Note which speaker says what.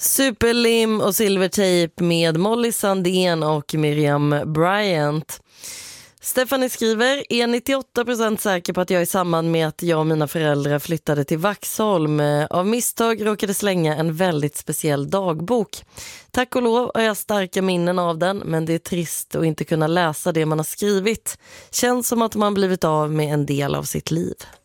Speaker 1: Superlim och Silvertape med Molly Sandén och Miriam Bryant. Stephanie skriver, är 98% säker på att jag i samband med att jag och mina föräldrar flyttade till Vaxholm av misstag råkade slänga en väldigt speciell dagbok. Tack och lov har jag starka minnen av den, men det är trist att inte kunna läsa det man har skrivit. Känns som att man blivit av med en del av sitt liv.